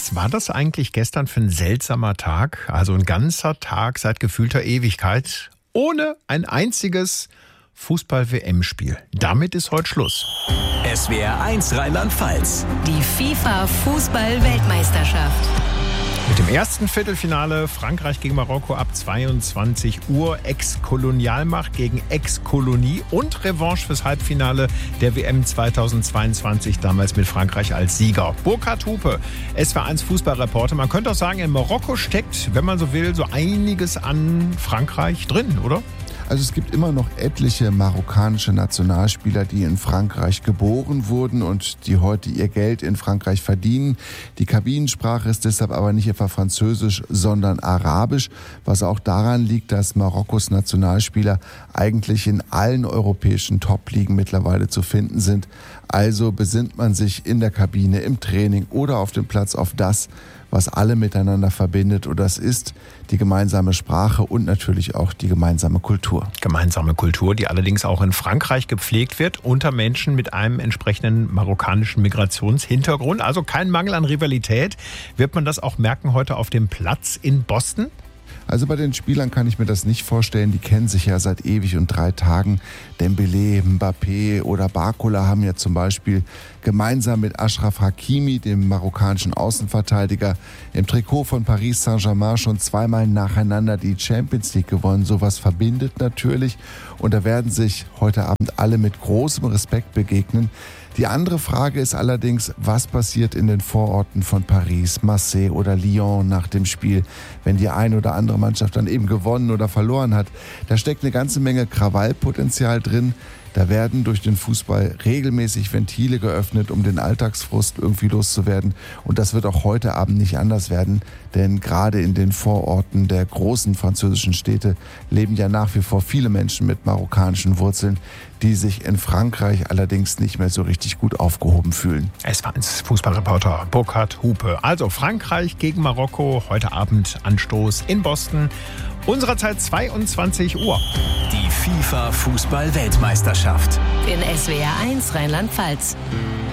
Was war das eigentlich gestern für ein seltsamer Tag? Also ein ganzer Tag seit gefühlter Ewigkeit ohne ein einziges Fußball-WM-Spiel. Damit ist heute Schluss. SWR 1 Rheinland-Pfalz. Die FIFA-Fußball-Weltmeisterschaft. Mit dem ersten Viertelfinale Frankreich gegen Marokko ab 22 Uhr, Ex-Kolonialmacht gegen Ex-Kolonie und Revanche fürs Halbfinale der WM 2022, damals mit Frankreich als Sieger. Burkhard Hupe, SWR 1 Fußballreporter. Man könnte auch sagen, in Marokko steckt, wenn man so will, so einiges an Frankreich drin, oder? Also es gibt immer noch etliche marokkanische Nationalspieler, die in Frankreich geboren wurden und die heute ihr Geld in Frankreich verdienen. Die Kabinensprache ist deshalb aber nicht etwa Französisch, sondern Arabisch, was auch daran liegt, dass Marokkos Nationalspieler eigentlich in allen europäischen Top-Ligen mittlerweile zu finden sind. Also besinnt man sich in der Kabine, im Training oder auf dem Platz auf das, was alle miteinander verbindet, und das ist die gemeinsame Sprache und natürlich auch die gemeinsame Kultur. Gemeinsame Kultur, die allerdings auch in Frankreich gepflegt wird, unter Menschen mit einem entsprechenden marokkanischen Migrationshintergrund. Also kein Mangel an Rivalität. Wird man das auch merken heute auf dem Platz in Boston? Also bei den Spielern kann ich mir das nicht vorstellen. Die kennen sich ja seit ewig und 3 Tagen. Dembélé, Mbappé oder Barcola haben ja zum Beispiel gemeinsam mit Achraf Hakimi, dem marokkanischen Außenverteidiger, im Trikot von Paris Saint-Germain schon 2-mal nacheinander die Champions League gewonnen. Sowas verbindet natürlich, und da werden sich heute Abend alle mit großem Respekt begegnen. Die andere Frage ist allerdings, was passiert in den Vororten von Paris, Marseille oder Lyon nach dem Spiel, wenn die eine oder andere Mannschaft dann eben gewonnen oder verloren hat. Da steckt eine ganze Menge Krawallpotenzial drin. Da werden durch den Fußball regelmäßig Ventile geöffnet, um den Alltagsfrust irgendwie loszuwerden. Und das wird auch heute Abend nicht anders werden, denn gerade in den Vororten der großen französischen Städte leben ja nach wie vor viele Menschen mit marokkanischen Wurzeln, die sich in Frankreich allerdings nicht mehr so richtig gut aufgehoben fühlen. Es war ein Fußballreporter Burkhard Hupe. Also Frankreich gegen Marokko, heute Abend Anstoß in Boston. Unserer Zeit 22 Uhr. Die FIFA-Fußball-Weltmeisterschaft. In SWR 1 Rheinland-Pfalz.